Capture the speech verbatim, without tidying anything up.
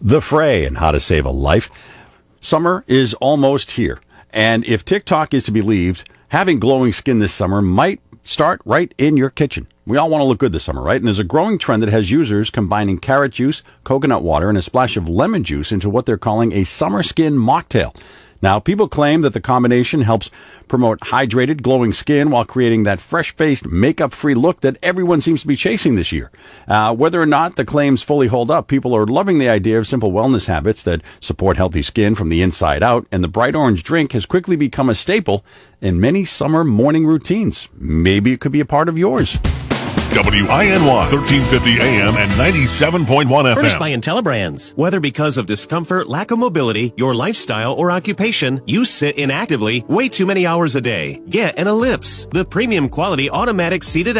The Fray and how to save a life. Summer is almost here. And if TikTok is to be believed, having glowing skin this summer might start right in your kitchen. We all want to look good this summer, right? And there's a growing trend that has users combining carrot juice, coconut water, and a splash of lemon juice into what they're calling a summer skin mocktail. Now, people claim that the combination helps promote hydrated, glowing skin while creating that fresh-faced, makeup-free look that everyone seems to be chasing this year. Uh, whether or not the claims fully hold up, people are loving the idea of simple wellness habits that support healthy skin from the inside out, and the bright orange drink has quickly become a staple in many summer morning routines. Maybe it could be a part of yours. W I N Y, thirteen fifty A M and ninety-seven point one F M. Furnished by IntelliBrands. Whether because of discomfort, lack of mobility, your lifestyle, or occupation, you sit inactively way too many hours a day. Get an Ellipse, the premium quality automatic seated